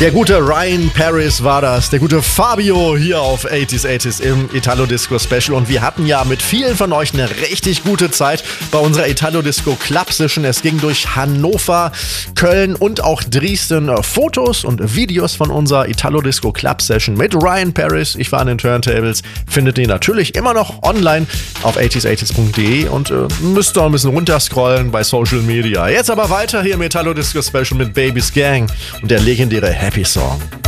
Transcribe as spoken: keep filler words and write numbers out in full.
Der gute Ryan Paris war das, der gute Fabio hier auf achtziger achtziger im Italo Disco Special. Und wir hatten ja mit vielen von euch eine richtig gute Zeit bei unserer Italo Disco Club Session. Es ging durch Hannover, Köln und auch Dresden. Fotos und Videos von unserer Italo Disco Club Session mit Ryan Paris. Ich war an den Turntables. Findet ihr natürlich immer noch online auf achtziger achtziger punkt de und äh, müsst auch ein bisschen runterscrollen bei Social Media. Jetzt aber weiter hier im Italo Disco Special mit Baby's Gang und der legendäre Happy Song.